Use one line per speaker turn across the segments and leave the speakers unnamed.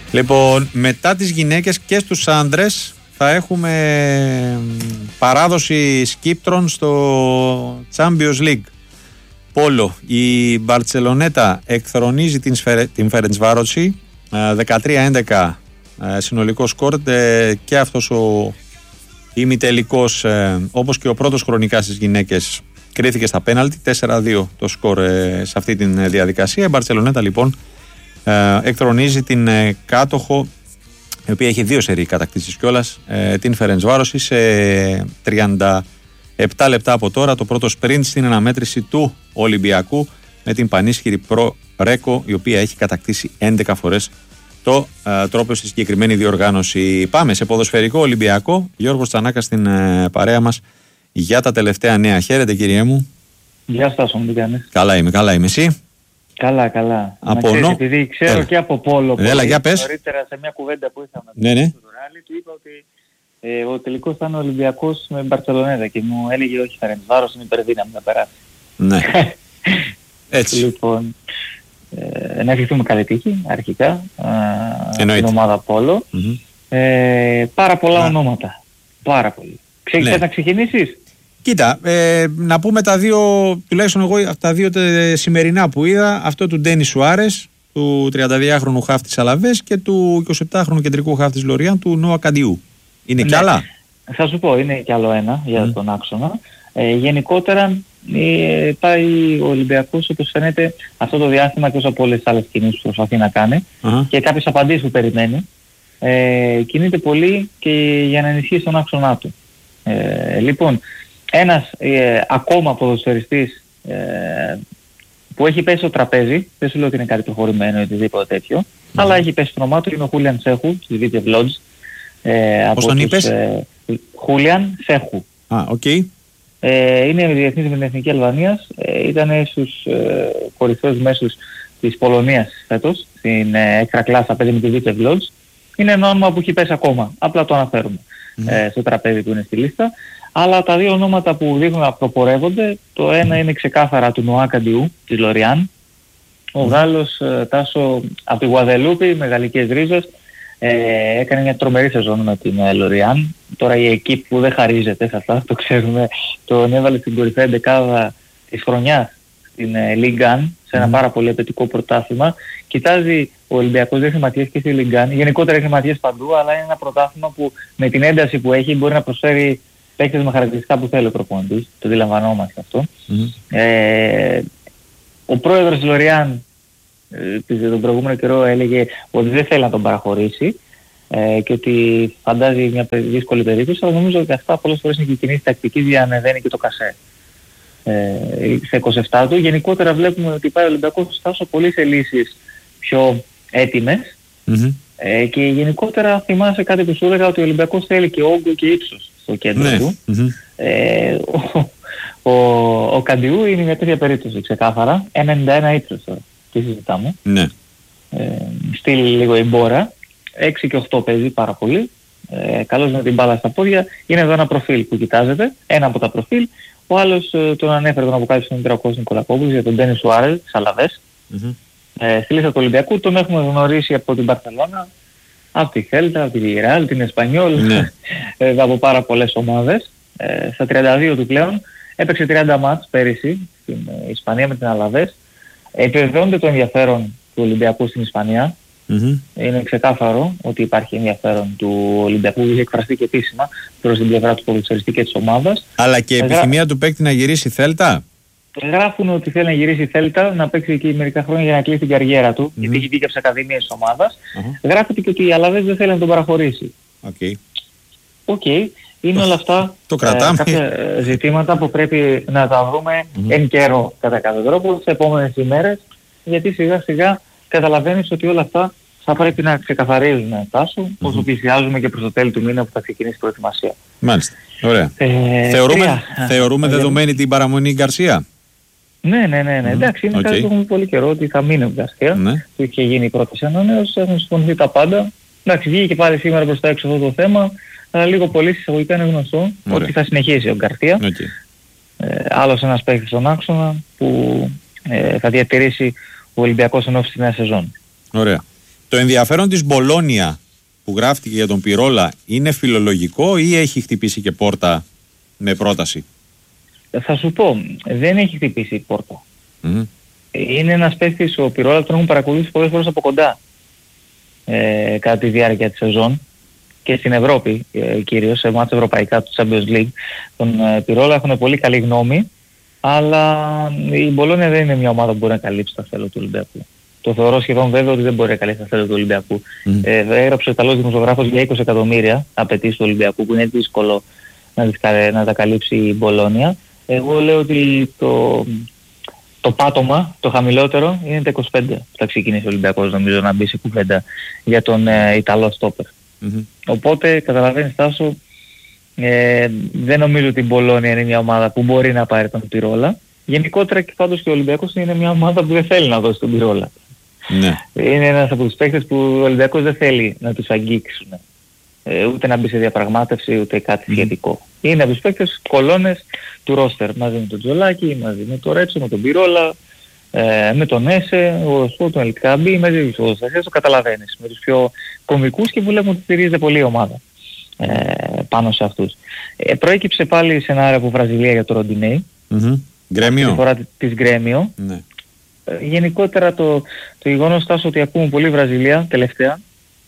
Λοιπόν, μετά τις γυναίκες και στους άντρες θα έχουμε παράδοση σκύπτρων στο Champions League. Πόλο, η Μπαρτσελονέτα εκθρονίζει την Φερεντσβάροτση 13-11 συνολικό σκορ, και αυτός ο ημιτελικός, όπως και ο πρώτος χρονικά στις γυναίκες, κρίθηκε στα πέναλτι. 4-2 το σκορ σε αυτή τη διαδικασία. Η Μπαρτσελονέτα λοιπόν εκθρονίζει την κάτοχο, η οποία έχει 2 σερί κατακτήσεις κιόλας, την Φερεντσβάρωση, σε 37 λεπτά από τώρα. Το πρώτο σπριντ στην αναμέτρηση του Ολυμπιακού με την πανίσχυρη Pro Ρέκο, η οποία έχει κατακτήσει 11 φορές το τρόπο στη συγκεκριμένη διοργάνωση. Πάμε σε ποδοσφαιρικό Ολυμπιακό. Γιώργος Τσανάκας στην παρέα μας για τα τελευταία νέα. Χαίρετε, κύριέ μου.
Γεια σας, τι κάνεις?
Καλά είμαι. Εσύ?
Καλά. Ξέρεις, επειδή ξέρω και από πόλο
για πες.
Νωρίτερα σε μια κουβέντα που είχαμε με τον Ράλι, του είπα ότι ο τελικός ήταν ο Ολυμπιακός με Μπαρτσελονέτα και μου έλεγε όχι, Φερεντσβάρος είναι υπερδύναμη να περάσει.
Ναι. Έτσι.
Λοιπόν, να ευχηθούμε καλή τύχη αρχικά στην ομάδα Πόλο. Πάρα πολλά ονόματα. Πάρα πολύ. Θες να ξεκινήσεις?
Κοίτα, να πούμε τα δύο, τουλάχιστον εγώ τα δύο σημερινά που είδα, αυτό του Ντένι Σουάρες, του 32χρονου χαφ της Αλαβές, και του 27χρονου κεντρικού χαφ της Λοριάν, του Νόα Καντιού. Είναι κι άλλα?
Θα σου πω, είναι κι άλλο ένα για τον άξονα. Γενικότερα πάει ο Ολυμπιακός, όπως φαίνεται, αυτό το διάστημα, και όσο από όλες τις άλλες κινήσεις που προσπαθεί να κάνει και κάποιες απαντήσεις που περιμένει, κινείται πολύ και για να ενισχύσει τον άξονά του. Λοιπόν, ένας ακόμα ποδοσφαιριστής που έχει πέσει στο τραπέζι, δεν σου λέω ότι είναι κάτι προχωρημένο ή οτιδήποτε τέτοιο, αλλά έχει πέσει στο όνομά του, είναι ο Χούλιαν Σέχου, της Βίτεβ Λότζ.
Πώς τον είπες?
Χούλιαν Σέχου.
Οκ.
Είναι διεθνής με την Εθνική Αλβανίας, ήταν στους κορυφαίους μέσους της Πολωνίας φέτος, στην έξτρα κλάσσα 5 με τη Βίτεβ Λότζ. Είναι ένα όνομα που έχει πέσει ακόμα, απλά το αναφέρουμε στο τραπέζι που είναι στη λίστα. Αλλά τα δύο ονόματα που δείχνουν να προπορεύονται, το ένα είναι ξεκάθαρα του Νοά Καντιού της Λοριάν. Ο Γάλλος Τάσο από τη Γουαδελούπη με γαλλικές ρίζες, έκανε μια τρομερή σεζόν με την Λοριάν. Τώρα η εκείπ που δεν χαρίζεται σε αυτά, το ξέρουμε, τον έβαλε στην κορυφαία δεκάδα της χρονιάς στην Ligue 1, σε ένα πάρα πολύ απαιτητικό πρωτάθλημα. Κοιτάζει ο Ολυμπιακός, δεν έχει ματιές και στη Ligue 1, γενικότερα έχει ματιές παντού, αλλά είναι ένα πρωτάθλημα που με την ένταση που έχει μπορεί να προσφέρει παίκτες με χαρακτηριστικά που θέλει ο προπονητής, το αντιλαμβανόμαστε αυτό. Ο πρόεδρος της Λοριάν τον προηγούμενο καιρό έλεγε ότι δεν θέλει να τον παραχωρήσει και ότι φαντάζει μια δύσκολη περίπτωση, αλλά νομίζω ότι αυτά πολλές φορές είναι και κινήσεις τακτικής για να ανεβαίνει και το κασέ. Σε 27 του, γενικότερα βλέπουμε ότι πάει ο Ολυμπιακός στάσο πολύ σε λύσεις πιο έτοιμες και γενικότερα θυμάσαι κάτι που σου έλεγα, ότι ο Ολυμπιακός θέλει και όγκο και ύψος στο κέντρο του. Ο Καντιού είναι μια τέτοια περίπτωση ξεκάθαρα, 91 ύψος τώρα, τι συζητάμε. Στείλει λίγο η μπόρα, 6 και 8 παίζει πάρα πολύ, καλώς με την μπάλα στα πόδια. Είναι εδώ ένα προφίλ που κοιτάζεται, ένα από τα προφίλ. Ο άλλος τον ανέφερε, τον αποκάλυψε τον Τρακός Νικολακόπουλος, για τον Ντένι Σουάρες της Αλαβές. Στη λίστα του Ολυμπιακού τον έχουμε γνωρίσει από την Μπαρσελόνα, από τη Χέλτα, από τη Ρεάλ, την Εσπανιόλ, από πάρα πολλές ομάδες. Στα 32 του πλέον έπαιξε 30 μάτς πέρυσι στην Ισπανία με την Αλαβές. Επιβεβαιώνεται το ενδιαφέρον του Ολυμπιακού στην Ισπανία. Είναι ξεκάθαρο ότι υπάρχει ενδιαφέρον του Ολυμπιακού, είχε εκφραστεί και επίσημα προς την πλευρά του ποδοσφαιριστή και της ομάδας. Αλλά και επιθυμία του παίκτη να γυρίσει Θέλτα. Γράφουν ότι θέλει να γυρίσει Θέλτα, να παίξει εκεί μερικά χρόνια για να κλείσει την καριέρα του, γιατί έχει βγει και από τις ακαδημίες της ομάδας. Γράφεται και ότι η Αλαβές δεν θέλει να τον παραχωρήσει. Είναι όλα αυτά κάποια ζητήματα που πρέπει να τα βρούμε εν καιρό κατά κάποιο τρόπο τις επόμενες ημέρες, γιατί σιγά σιγά καταλαβαίνεις ότι όλα αυτά θα πρέπει να ξεκαθαρίζουν, Τάσο, όσο πλησιάζουμε και προς το τέλη του μήνα που θα ξεκινήσει η προετοιμασία. Μάλιστα. Ωραία. Θεωρούμε δεδομένη την παραμονή Γκαρσία. Ναι. Εντάξει, είναι κάτι που έχουμε πολύ καιρό ότι θα μείνει ο Γκαρσία. Που είχε γίνει η πρώτη ανανέωση, έχουν συμφωνηθεί τα πάντα. Εντάξει, βγήκε και πάλι σήμερα προς τα έξω αυτό το θέμα, αλλά λίγο πολύ εισαγωγικά είναι γνωστό ότι θα συνεχίσει ο Γκαρσία. Άλλος ένας παίκτης στον άξονα που θα διατηρήσει ο Ολυμπιακός εν ώψη της νέας σεζόν. Ωραία.
Το ενδιαφέρον της Μπολόνια που γράφτηκε για τον Πιρόλα είναι φιλολογικό ή έχει χτυπήσει και πόρτα με πρόταση?
Θα σου πω, δεν έχει χτυπήσει πόρτα. Είναι ένας παίκτης, ο Πιρόλα, τον έχουν παρακολουθήσει πολλές φορές από κοντά κατά τη διάρκεια της σεζόν και στην Ευρώπη κυρίως, σε μάτς ευρωπαϊκά του Champions League. Τον Πιρόλα έχουν πολύ καλή γνώμη, αλλά η Μπολόνια δεν είναι μια ομάδα που μπορεί να καλύψει τα θέλω του Ολυμπιακού. Το θεωρώ σχεδόν βέβαιο ότι δεν μπορεί να καλύψει τα θέλω του Ολυμπιακού. Έγραψε ο Ιταλός δημοσιογράφος για 20 εκατομμύρια απαιτήσεις του Ολυμπιακού, που είναι δύσκολο να τα καλύψει η Μπολόνια. Εγώ λέω ότι το πάτωμα, το χαμηλότερο, είναι τα 25 που θα ξεκινήσει ο Ολυμπιακός, νομίζω, να μπει σε κουβέντα για τον Ιταλό στόπερ. Οπότε καταλαβαίνεις, Τάσο, δεν νομίζω ότι η Μπολόνια είναι μια ομάδα που μπορεί να πάρει τον Πιρόλα. Γενικότερα και πάντως και ο Ολυμπιακός είναι μια ομάδα που δεν θέλει να δώσει τον Πιρόλα.
Ναι.
Είναι ένας από τους παίκτες που ο Ολυμπιακός δεν θέλει να τους αγγίξουν. Ούτε να μπει σε διαπραγμάτευση ούτε κάτι σχετικό. Είναι από τους παίκτες κολόνες του ρόστερ, μαζί με τον Τζολάκη, μαζί με τον Ρέτσο, με τον Πιρόλα, με τον Έσε, τον Ελκάμπη, μαζί με τους Αστασίες, το καταλαβαίνεις. Με τους πιο κομβικούς και βλέπουμε ότι στηρίζεται πολύ η ομάδα πάνω σε αυτούς. Προέκυψε πάλι σενάριο από Βραζιλία για το Ροντινέι.
Γκρέμιο.
Τη φορά της Γκρέμιο.
Ναι.
Γενικότερα το γεγονός, Τάσο, ότι ακούμε πολύ Βραζιλία τελευταία,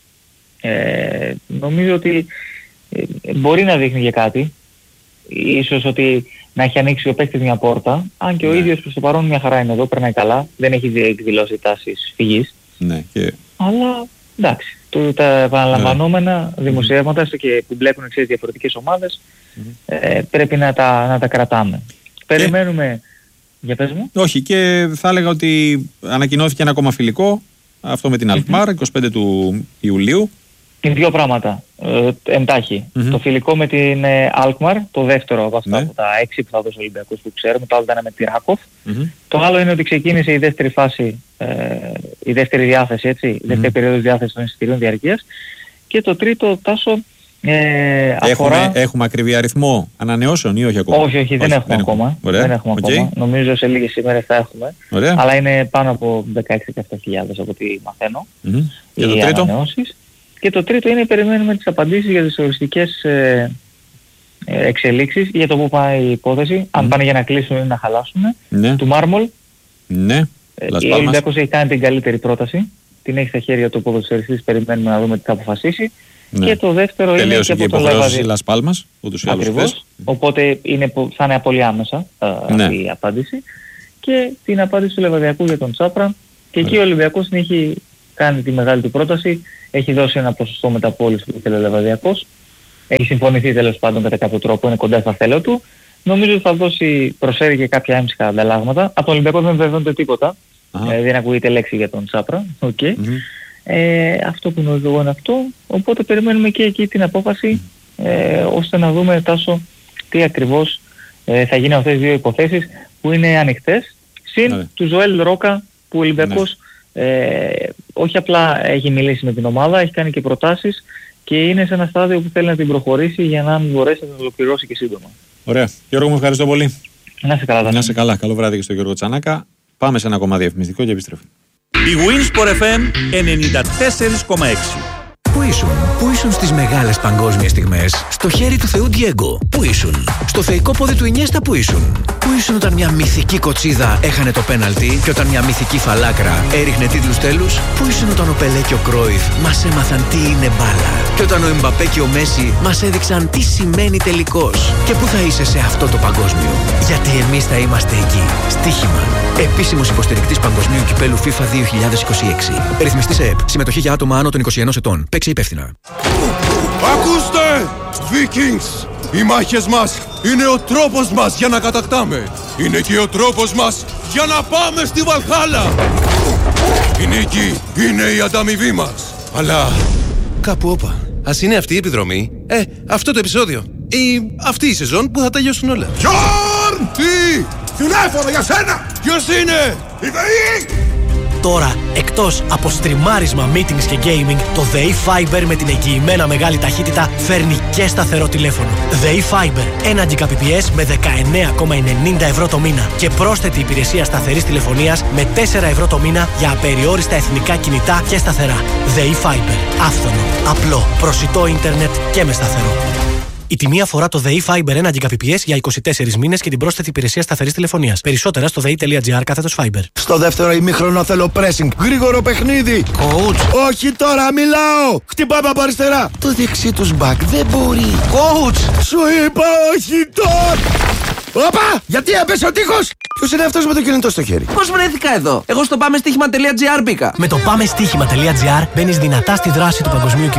νομίζω ότι μπορεί να δείχνει για κάτι. Ίσως ότι να έχει ανοίξει ο παίκτης μια πόρτα, αν και ο ίδιος προς το παρόν μια χαρά είναι εδώ, περνάει καλά, δεν έχει εκδηλώσει τάσεις φυγής.
Ναι, και...
Αλλά εντάξει, τα επαναλαμβανόμενα δημοσιεύματα και που μπλέκουν διαφορετικές ομάδες, πρέπει να τα κρατάμε. Περιμένουμε. Για πες μου.
Όχι, και θα έλεγα ότι ανακοινώθηκε ένα ακόμα φιλικό, αυτό με την Αλκμάρ, 25 του Ιουλίου. Είναι
δύο πράγματα, εντάχει. Το φιλικό με την Αλκμάρ, το δεύτερο από αυτά από τα 6 που θα δώσει ο Ολυμπιακός που ξέρουμε, το άλλο ήταν με τη Ράκοφ. Το άλλο είναι ότι ξεκίνησε η δεύτερη φάση, η δεύτερη διάθεση, έτσι, η δεύτερη περίοδος διάθεσης των εισιτηρίων διαρκείας. Και το τρίτο, Τάσο,
Έχουμε ακριβή αριθμό ανανεώσεων ή όχι ακόμα?
Όχι, δεν έχουμε ακόμα. Ακόμα. Νομίζω σε λίγες ημέρες θα έχουμε. Ωραία. Αλλά είναι πάνω από 16-17 χιλιάδες από ό,τι μαθαίνω.
Και το τρίτο?
Ανανεώσεις. Και το τρίτο είναι περιμένουμε τις απαντήσεις για τις οριστικές εξελίξεις για το που πάει η υπόθεση. Αν πάνε για να κλείσουν ή να χαλάσουν. Του Μάρμολ. Ο Ολυμπιακός έχει κάνει την καλύτερη πρόταση. Την έχει στα χέρια του ποδοσφαιριστής. Περιμένουμε να δούμε τι θα αποφασίσει. Και το δεύτερο είναι και από το
Λεβαδιακό.
Ακριβώς. Οπότε θα είναι πολύ άμεσα αυτή η απάντηση. Και την απάντηση του Λεβαδιακού για τον Τσάπρα. Και εκεί ο Ολυμπιακός έχει κάνει τη μεγάλη του πρόταση. Έχει δώσει ένα ποσοστό μεταπώληση που ήθελε ο Λεβαδιακός. Έχει συμφωνηθεί τέλος πάντων κατά κάποιο τρόπο. Είναι κοντά στα θέλω του. Νομίζω ότι θα προσφέρει και κάποια έμψυχα ανταλλάγματα. Από τον Ολυμπιακό δεν βεβαιώνεται τίποτα. Δεν ακούγεται λέξη για τον Τσάπρα. Αυτό που γνωρίζω εγώ είναι αυτό. Οπότε περιμένουμε και εκεί την απόφαση ώστε να δούμε, Τάσο, τι ακριβώς θα γίνει αυτές τις δύο υποθέσεις που είναι ανοιχτές. Συν του Ζωέλ Ρόκα που ο Ολυμπιακός όχι απλά έχει μιλήσει με την ομάδα, έχει κάνει και προτάσεις και είναι σε ένα στάδιο που θέλει να την προχωρήσει για να μπορέσει να την ολοκληρώσει και σύντομα.
Ωραία. Γιώργο, μου ευχαριστώ πολύ.
Να είσαι καλά.
Να είσαι καλά. Καλό βράδυ και στον Γιώργο Τσανάκα. Πάμε σε ένα κομμάτι διαφημιστικό και επιστρέφουμε.
Η Winsport FM 94,6.
Πού ήσουν στις μεγάλες παγκόσμιες στιγμές? Στο χέρι του Θεού Ντιέγκο. Πού ήσουν? Στο θεϊκό πόδι του Ινιέστα. Πού ήσουν? Πού ήσουν όταν μια μυθική κοτσίδα έχανε το πέναλτι και όταν μια μυθική φαλάκρα έριχνε τίτλους τέλους? Πού ήσουν όταν ο Πελέ και ο Κρόιφ μας έμαθαν τι είναι μπάλα? Και όταν ο Εμπαπέ και ο Μέση μας έδειξαν τι σημαίνει τελικός? Και πού θα είσαι σε αυτό το παγκόσμιο? Γιατί εμείς θα είμαστε εκεί. Στοίχημα. Επίσημος υποστηρικτής Παγκοσμίου Κυπέλου FIFA 2026. Ρυθμιστή σε ΕΠ. Συμμετοχή για άτομα άνω των 21 ετών. Παίξε υπεύθυνα.
Ακούστε! Vikings! Οι μάχες μας είναι ο τρόπος μας για να κατακτάμε. Είναι και ο τρόπος μας για να πάμε στη Βαλχάλα. Η νίκη είναι η ανταμοιβή μας. Αλλά κάπου όπα. Ας είναι αυτή η επιδρομή, αυτό το επεισόδιο ή αυτή η σεζόν που θα τελειώσουν όλα. Γιόρν! Τι! Τηλέφωνο για σένα! Ποιος είναι? Η ΔΕΗ!
Τώρα, εκτός από στριμάρισμα, meetings και gaming, το ΔΕΗ Fiber με την εγγυημένα μεγάλη ταχύτητα φέρνει και σταθερό τηλέφωνο. ΔΕΗ Fiber, 1 Gbps με 19,90 ευρώ το μήνα και πρόσθετη υπηρεσία σταθερής τηλεφωνίας με 4 ευρώ το μήνα για απεριόριστα εθνικά κινητά και σταθερά. ΔΕΗ Fiber. Άφθονο, απλό, προσιτό ίντερνετ και με σταθερό. Η τιμή αφορά το ΔΕΗ Fiber 1 Gbps για 24 μήνες και την πρόσθετη υπηρεσία σταθερής τηλεφωνίας. Περισσότερα στο dei.gr/Fiber.
Στο δεύτερο ημίχρονο θέλω pressing. Γρήγορο παιχνίδι.
Coach.
Όχι τώρα, μιλάω. Χτυπάμε από αριστερά. Το δεξί τους μπακ δεν μπορεί.
Coach.
Σου είπα όχι τώρα. Όπα! Γιατί έπεσε ο τείχος! Ποιος είναι αυτός με το κινητό στο χέρι?
Πώς βρέθηκα εδώ? Εγώ στο πάμεστίχημα.gr μπήκα.
Με το πάμεστίχημα.gr μπαίνεις δυνατά στη δράση του παγκοσμίου